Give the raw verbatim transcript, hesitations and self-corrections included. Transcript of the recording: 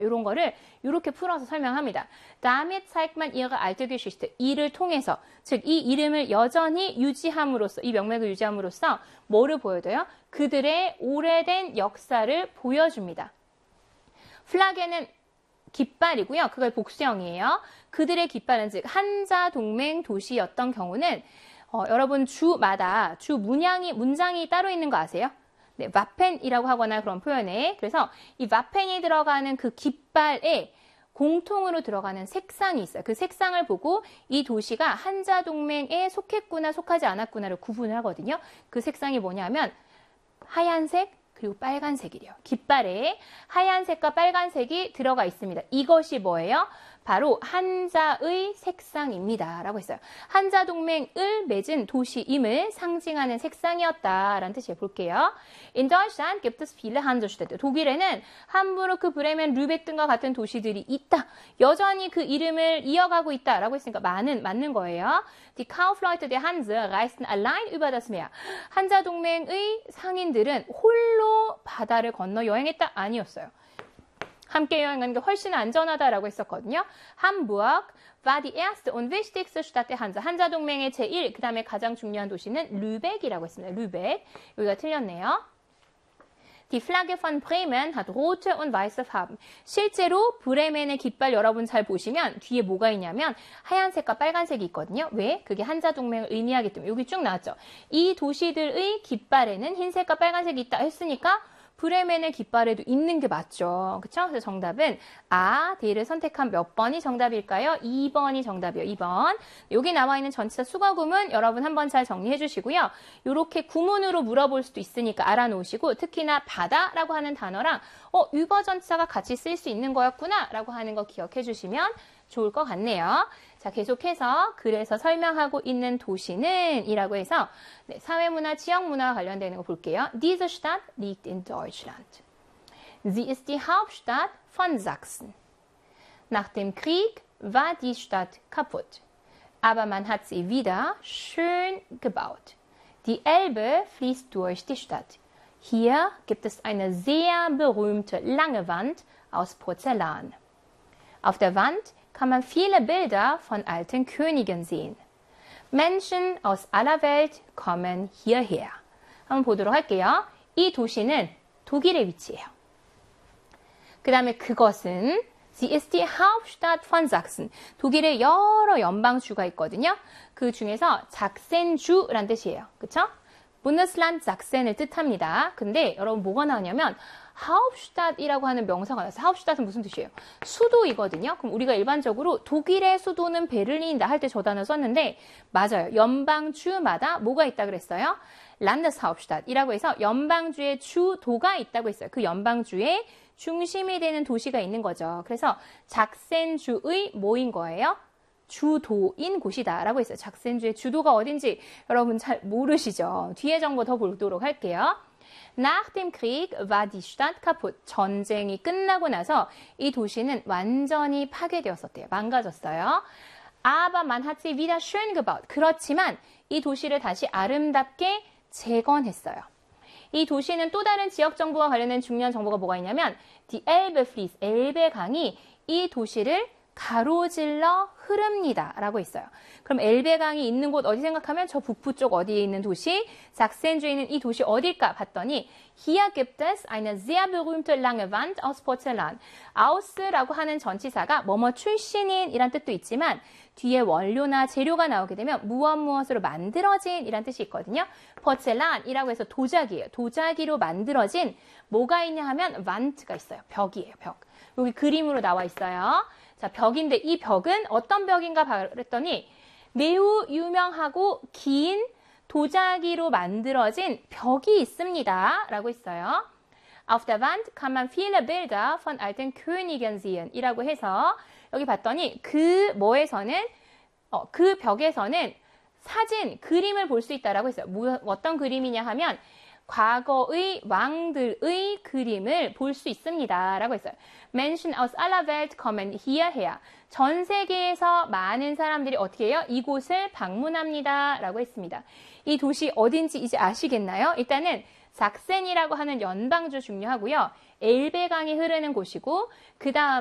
이런 거를 이렇게 풀어서 설명합니다. Damit zeigt man ihre alte Geschichte. 이를 통해서, 즉 이 이름을 여전히 유지함으로써, 이 명맥을 유지함으로써 뭐를 보여줘요? 그들의 오래된 역사를 보여줍니다. 플라게는 깃발이고요. 그걸 복수형이에요. 그들의 깃발은 즉 한자 동맹 도시였던 경우는 어, 여러분 주마다 주 문양이 문장이 따로 있는 거 아세요? 네, 와펜이라고 하거나 그런 표현에. 그래서 이 와펜이 들어가는 그 깃발에 공통으로 들어가는 색상이 있어요. 그 색상을 보고 이 도시가 한자 동맹에 속했구나 속하지 않았구나를 구분을 하거든요. 그 색상이 뭐냐면 하얀색 그리고 빨간색이래요. 깃발에 하얀색과 빨간색이 들어가 있습니다. 이것이 뭐예요? 바로 한자의 색상입니다. 라고 했어요. 한자 동맹을 맺은 도시임을 상징하는 색상이었다라는 뜻이에요. 볼게요. In Deutschland gibt es viele Hansestädte. 독일에는 함부르크, 브레멘, 르벡 등과 같은 도시들이 있다. 여전히 그 이름을 이어가고 있다라고 했으니까 많은, 맞는 거예요. Die Kaufleute der Hanse reisten allein über das Meer. 한자 동맹의 상인들은 홀로 바다를 건너 여행했다? 아니었어요. 함께 여행하는 게 훨씬 안전하다라고 했었거든요. Hamburg war die erste und wichtigste Stadt der Hanse. 한자 동맹의 제일, 그 다음에 가장 중요한 도시는 르벡이라고 했습니다. 르벡. 여기가 틀렸네요. Die Flagge von Bremen hat rote und weiße Farben. 실제로 브레멘의 깃발 여러분 잘 보시면 뒤에 뭐가 있냐면 하얀색과 빨간색이 있거든요. 왜? 그게 한자 동맹을 의미하기 때문에. 여기 쭉 나왔죠. 이 도시들의 깃발에는 흰색과 빨간색이 있다 했으니까 브레멘의 깃발에도 있는 게 맞죠. 그쵸? 그래서 정답은 아, D를 선택한 몇 번이 정답일까요? 이 번이 정답이에요. 이 번. 여기 나와 있는 전치사 수거 구문 여러분 한번 잘 정리해 주시고요. 이렇게 구문으로 물어볼 수도 있으니까 알아놓으시고 특히나 바다라고 하는 단어랑 어, über 전치사가 같이 쓸 수 있는 거였구나 라고 하는 거 기억해 주시면 좋을 것 같네요. 자, 계속해서 그래서 설명하고 있는 도시는 이라고 해서 네, 사회문화, 지역문화와 관련되는 거 볼게요. Diese Stadt liegt in Deutschland. Sie ist die Hauptstadt von Sachsen. Nach dem Krieg war die Stadt kaputt. Aber man hat sie wieder schön gebaut. Die Elbe fließt durch die Stadt. Hier gibt es eine sehr berühmte lange Wand aus Porzellan. Auf der Wand kann man viele Bilder von alten Königen sehen. Menschen aus aller Welt kommen hierher. 한번 보도록 할게요. 이 도시는 독일에 위치해요. 그 다음에 그것은 Sie ist die Hauptstadt von Sachsen. 독일에 여러 연방주가 있거든요. 그 중에서 삭센주란 뜻이에요. 그쵸? Bundesland Sachsen을 뜻합니다. 근데 여러분 뭐가 나오냐면 하uptstadt이라고 하는 명사가 나왔어요. 하uptstadt은 무슨 뜻이에요? 수도이거든요. 그럼 우리가 일반적으로 독일의 수도는 베를린이다 할 때 저 단어 썼는데 맞아요. 연방주마다 뭐가 있다 그랬어요? Landeshauptstadt이라고 해서 연방주의 주도가 있다고 했어요. 그 연방주의 중심이 되는 도시가 있는 거죠. 그래서 작센주의 뭐인 거예요? 주도인 곳이다 라고 했어요. 작센주의 주도가 어딘지 여러분 잘 모르시죠? 뒤에 정보 더 보도록 할게요. Nach dem Krieg war die Stadt kaputt. 전쟁이 끝나고 나서 이 도시는 완전히 파괴되었었대요. 망가졌어요. Aber man hat sie wieder schön gebaut. 그렇지만 이 도시를 다시 아름답게 재건했어요. 이 도시는 또 다른 지역 정보와 관련된 중요한 정보가 뭐가 있냐면 Die Elbe fließt, 엘베 강이 이 도시를 가로질러 흐릅니다. 라고 있어요. 그럼 엘베강이 있는 곳 어디 생각하면 저 북부 쪽 어디에 있는 도시? 삭센주에 있는 이 도시 어딜까? 봤더니 Hier gibt es eine sehr berühmte lange Wand aus Porzellan. Aus라고 하는 전치사가 뭐뭐 출신인 이란 뜻도 있지만 뒤에 원료나 재료가 나오게 되면 무엇 무엇으로 만들어진 이란 뜻이 있거든요. 포셀란이라고 해서 도자기예요. 도자기로 만들어진 뭐가 있냐 하면 Wand가 있어요. 벽이에요. 벽. 여기 그림으로 나와 있어요. 자, 벽인데 이 벽은 어떤 벽인가 그랬더니 매우 유명하고 긴 도자기로 만들어진 벽이 있습니다. 라고 있어요. Auf der Wand kann man viele Bilder von alten Königen sehen. 이라고 해서 여기 봤더니 그 뭐에서는 어, 그 벽에서는 사진, 그림을 볼 수 있다라고 했어요. 뭐, 어떤 그림이냐 하면 과거의 왕들의 그림을 볼 수 있습니다. 라고 했어요. Menschen aus aller Welt kommen hierher. 전 세계에서 많은 사람들이 어떻게 해요? 이곳을 방문합니다. 라고 했습니다. 이 도시 어딘지 이제 아시겠나요? 일단은 삭센이라고 하는 연방주 중요하고요. 엘베강이 흐르는 곳이고 그 다음